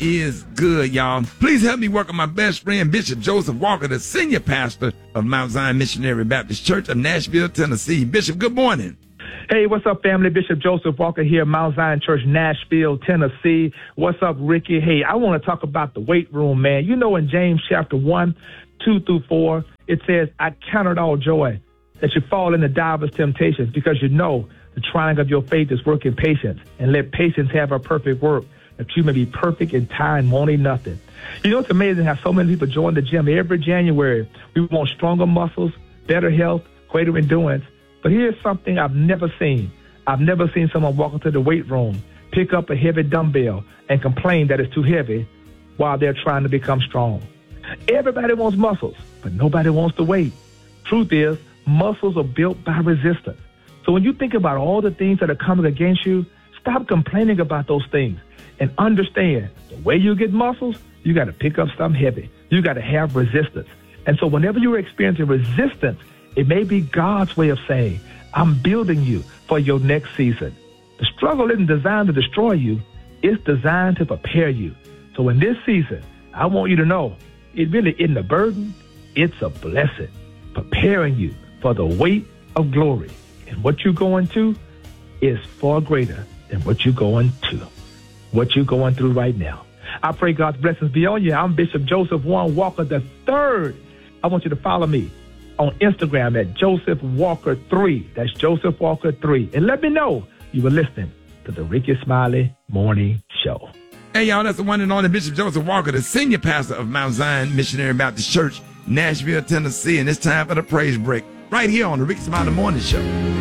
is good, y'all. Please help me welcome my best friend, Bishop Joseph Walker, the senior pastor of Mount Zion Missionary Baptist Church of Nashville, Tennessee. Bishop, good morning. Hey, what's up, family? Bishop Joseph Walker here, Mount Zion Church, Nashville, Tennessee. What's up, Ricky? Hey, I want to talk about the weight room, man. You know, in James chapter 1, 2-4, it says, I count it all joy that you fall into divers temptations, because you know the trying of your faith is working patience, and let patience have a perfect work, that you may be perfect in time, wanting nothing. You know, it's amazing how so many people join the gym every January. We want stronger muscles, better health, greater endurance. But here's something I've never seen. I've never seen someone walk into the weight room, pick up a heavy dumbbell, and complain that it's too heavy while they're trying to become strong. Everybody wants muscles, but nobody wants the weight. Truth is, muscles are built by resistance. So when you think about all the things that are coming against you, stop complaining about those things and understand the way you get muscles, you got to pick up something heavy. You got to have resistance. And so whenever you're experiencing resistance, it may be God's way of saying, I'm building you for your next season. The struggle isn't designed to destroy you. It's designed to prepare you. So in this season, I want you to know it really isn't a burden. It's a blessing, preparing you for the weight of glory. And what you're going to is far greater than what you're going through right now. I pray God's blessings be on you. I'm Bishop Joseph Warren Walker III. I want you to follow me on Instagram at Joseph Walker 3. That's Joseph Walker 3. And let me know you were listening to the Ricky Smiley Morning Show. Hey, y'all, that's the one and only Bishop Joseph Walker, the senior pastor of Mount Zion Missionary Baptist Church, Nashville, Tennessee. And it's time for the praise break right here on the Ricky Smiley Morning Show.